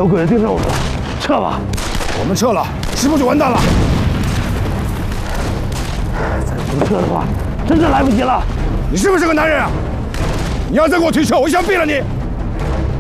小鬼子盯上我们了，撤吧！ 我们撤了，师傅就完蛋了。 再不撤的话，真的来不及了。 你是不是个男人啊？你要再给我退撤，我想毙了你！